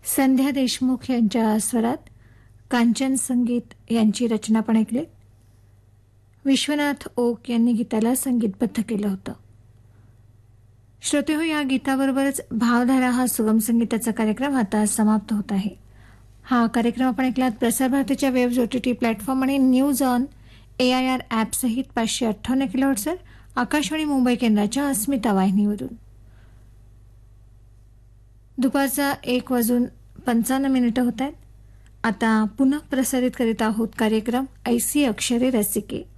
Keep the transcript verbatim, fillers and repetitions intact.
संध्या देशमुख यांच्या स्वरात कांचन संगीत यांची रचना पण ऐकली. विश्वनाथ ओक यांनी गीताला संगीतबद्ध केलं होतं. श्रोते हो, या गीताबरोबरच भावधारा हा सुगम संगीताचा कार्यक्रम आता समाप्त होत आहे. हा कार्यक्रम आपण ऐकलात प्रसार भारतीच्या webs O T T platform आणि news on A I R app सहित पाचशे अठ्ठावन्न किलोहर्ट्झवर आकाशवाणी मुंबई केंद्राच्या अस्मिता वाहिनीवरून. दुपारचा एक वाजून पंचावन्न मिनिटं होत आहेत. आता पुन्हा प्रसारित करीत आहोत कार्यक्रम ऐसी अक्षरे रसिके.